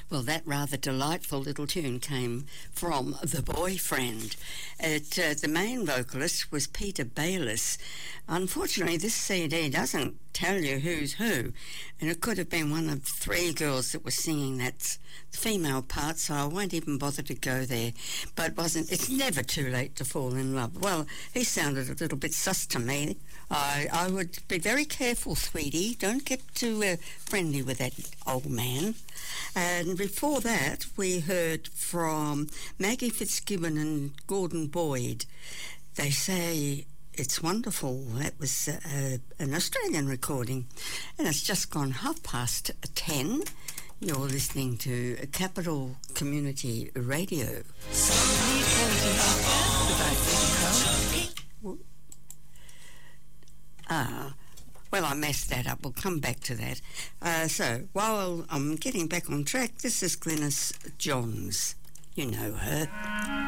Well, that rather delightful little tune came from The Boyfriend. The main vocalist was Peter Bayliss. Unfortunately, this CD doesn't tell you who's who, and it could have been one of three girls that was singing that female part, so I won't even bother to go there. But it's never too late to fall in love. Well, he sounded a little bit sus to me. I would be very careful, sweetie. Don't get too friendly with that old man. And before that, we heard from Maggie Fitzgibbon and Gordon Boyd. They say it's wonderful. That was an Australian recording. And it's just gone 10:30. You're listening to Capital Community Radio. Well, I messed that up. We'll come back to that. So, while I'm getting back on track, this is Glynis Johns. You know her.